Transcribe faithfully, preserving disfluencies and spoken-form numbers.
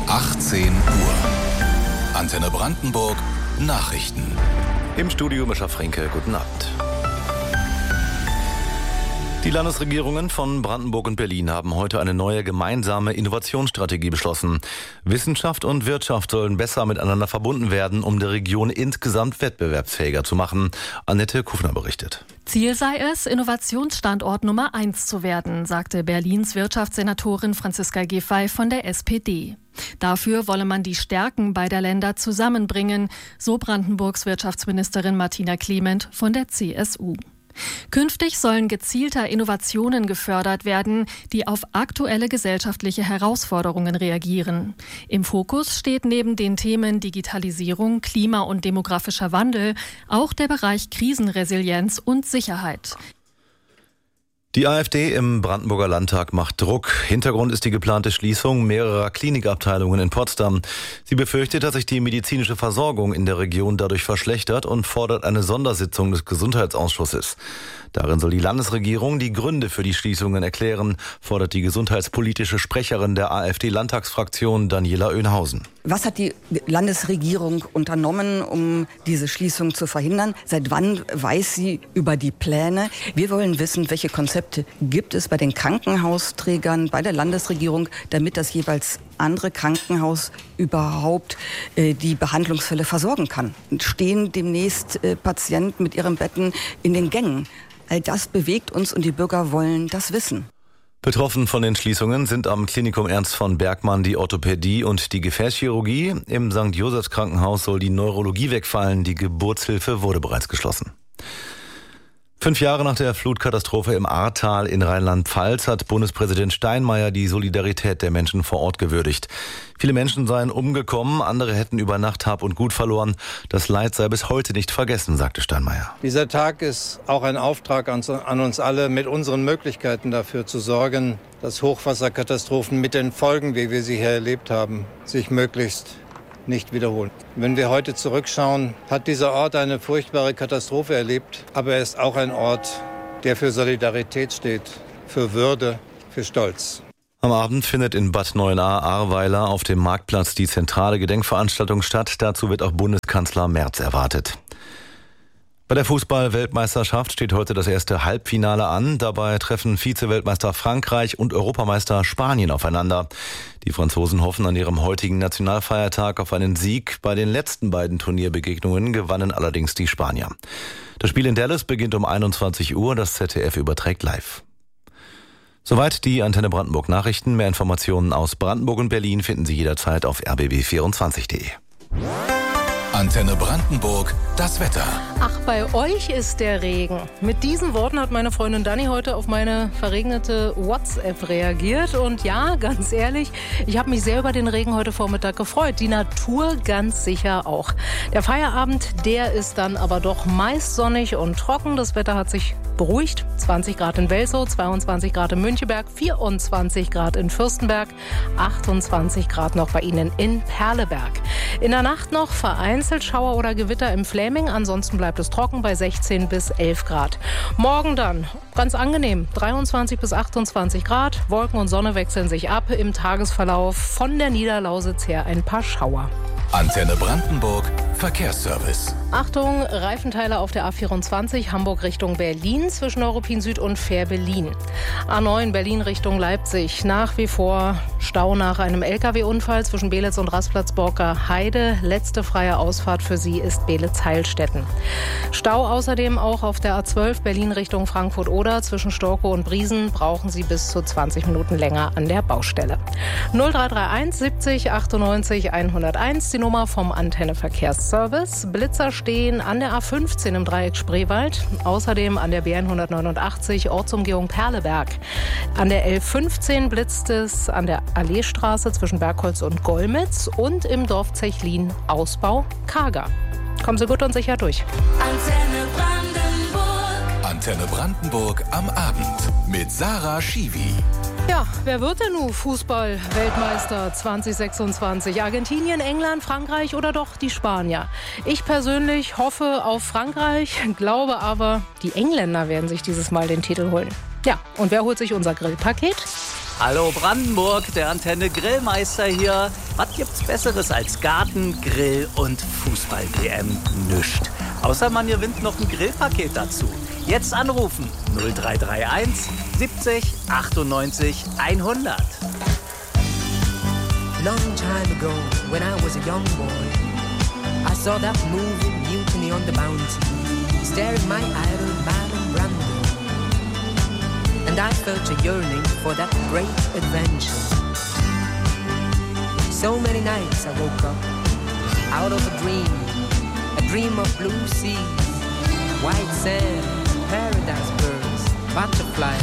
achtzehn Uhr. Antenne Brandenburg Nachrichten. Im Studio Mischa Fränke, guten Abend. Die Landesregierungen von Brandenburg und Berlin haben heute eine neue gemeinsame Innovationsstrategie beschlossen. Wissenschaft und Wirtschaft sollen besser miteinander verbunden werden, um die Region insgesamt wettbewerbsfähiger zu machen. Annette Kufner berichtet. Ziel sei es, Innovationsstandort Nummer eins zu werden, sagte Berlins Wirtschaftssenatorin Franziska Giffey von der S P D. Dafür wolle man die Stärken beider Länder zusammenbringen, so Brandenburgs Wirtschaftsministerin Martina Clement von der C S U. Künftig sollen gezielter Innovationen gefördert werden, die auf aktuelle gesellschaftliche Herausforderungen reagieren. Im Fokus steht neben den Themen Digitalisierung, Klima- und demografischer Wandel auch der Bereich Krisenresilienz und Sicherheit. Die AfD im Brandenburger Landtag macht Druck. Hintergrund ist die geplante Schließung mehrerer Klinikabteilungen in Potsdam. Sie befürchtet, dass sich die medizinische Versorgung in der Region dadurch verschlechtert und fordert eine Sondersitzung des Gesundheitsausschusses. Darin soll die Landesregierung die Gründe für die Schließungen erklären, fordert die gesundheitspolitische Sprecherin der AfD-Landtagsfraktion Daniela Oehnhausen. Was hat die Landesregierung unternommen, um diese Schließung zu verhindern? Seit wann weiß sie über die Pläne? Wir wollen wissen, welche Konzepte gibt es bei den Krankenhausträgern, bei der Landesregierung, damit das jeweils andere Krankenhaus überhaupt äh, die Behandlungsfälle versorgen kann. Stehen demnächst äh, Patienten mit ihren Betten in den Gängen? All das bewegt uns und die Bürger wollen das wissen. Betroffen von den Schließungen sind am Klinikum Ernst von Bergmann die Orthopädie und die Gefäßchirurgie. Im Sankt Josephs Krankenhaus soll die Neurologie wegfallen. Die Geburtshilfe wurde bereits geschlossen. Fünf Jahre nach der Flutkatastrophe im Ahrtal in Rheinland-Pfalz hat Bundespräsident Steinmeier die Solidarität der Menschen vor Ort gewürdigt. Viele Menschen seien umgekommen, andere hätten über Nacht Hab und Gut verloren. Das Leid sei bis heute nicht vergessen, sagte Steinmeier. Dieser Tag ist auch ein Auftrag an uns alle, mit unseren Möglichkeiten dafür zu sorgen, dass Hochwasserkatastrophen mit den Folgen, wie wir sie hier erlebt haben, sich möglichst nicht wiederholen. Wenn wir heute zurückschauen, hat dieser Ort eine furchtbare Katastrophe erlebt, aber er ist auch ein Ort, der für Solidarität steht, für Würde, für Stolz. Am Abend findet in Bad Neuenahr-Ahrweiler auf dem Marktplatz die zentrale Gedenkveranstaltung statt. Dazu wird auch Bundeskanzler Merz erwartet. Bei der Fußball-Weltmeisterschaft steht heute das erste Halbfinale an. Dabei treffen Vize-Weltmeister Frankreich und Europameister Spanien aufeinander. Die Franzosen hoffen an ihrem heutigen Nationalfeiertag auf einen Sieg. Bei den letzten beiden Turnierbegegnungen gewannen allerdings die Spanier. Das Spiel in Dallas beginnt um einundzwanzig Uhr. Das Z D F überträgt live. Soweit die Antenne Brandenburg Nachrichten. Mehr Informationen aus Brandenburg und Berlin finden Sie jederzeit auf r b b vierundzwanzig punkt de. Antenne Brandenburg, das Wetter. Ach, bei euch ist der Regen. Mit diesen Worten hat meine Freundin Dani heute auf meine verregnete WhatsApp reagiert. Und ja, ganz ehrlich, ich habe mich sehr über den Regen heute Vormittag gefreut. Die Natur ganz sicher auch. Der Feierabend, der ist dann aber doch meist sonnig und trocken. Das Wetter hat sich beruhigt. zwanzig Grad in Welzow, zweiundzwanzig Grad in Müncheberg, vierundzwanzig Grad in Fürstenberg, achtundzwanzig Grad noch bei Ihnen in Perleberg. In der Nacht noch vereinzelt Schauer oder Gewitter im Fläming. Ansonsten bleibt es trocken bei sechzehn bis elf Grad. Morgen dann ganz angenehm, dreiundzwanzig bis achtundzwanzig Grad. Wolken und Sonne wechseln sich ab. Im Tagesverlauf von der Niederlausitz her ein paar Schauer. Antenne Brandenburg Verkehrsservice. Achtung, Reifenteile auf der A vierundzwanzig Hamburg Richtung Berlin zwischen Neuruppin Süd und Fähr-Berlin. A neun Berlin Richtung Leipzig. Nach wie vor Stau nach einem L K W-Unfall zwischen Belitz und Rastplatz-Borker Heide. Letzte freie Ausfahrt für Sie ist Belitz-Heilstätten. Stau außerdem auch auf der A zwölf Berlin Richtung Frankfurt-Oder. Zwischen Storkow und Briesen brauchen Sie bis zu zwanzig Minuten länger an der Baustelle. null drei drei eins siebzig achtundneunzig hunderteins, die Nummer vom Antenne Verkehrsservice. Blitzer stehen an der A fünfzehn im Dreieck Spreewald, außerdem an der B hundertneunundachtzig Ortsumgehung Perleberg. An der L fünfzehn blitzt es an der Alleestraße zwischen Bergholz und Golmitz und im Dorf Zechlin Ausbau Kager. Kommen Sie gut und sicher durch. Antenne Brandenburg. Antenne Brandenburg am Abend mit Sarah Schiwi. Ja, wer wird denn nun Fußball-Weltmeister zwanzig sechsundzwanzig? Argentinien, England, Frankreich oder doch die Spanier? Ich persönlich hoffe auf Frankreich, glaube aber, die Engländer werden sich dieses Mal den Titel holen. Ja, und wer holt sich unser Grillpaket? Hallo Brandenburg, der Antenne Grillmeister hier. Was gibt's Besseres als Garten, Grill und Fußball-W M? Nüscht. Außer man gewinnt noch ein Grillpaket dazu. Jetzt anrufen null drei drei eins siebzig achtundneunzig hundert. Long time ago, when I was a young boy, I saw that movie Mutiny on the Bounty, staring my idol Marlon Brando. And I felt a yearning for that great adventure. So many nights I woke up out of a dream, a dream of blue seas, white sand, paradise birds, butterflies.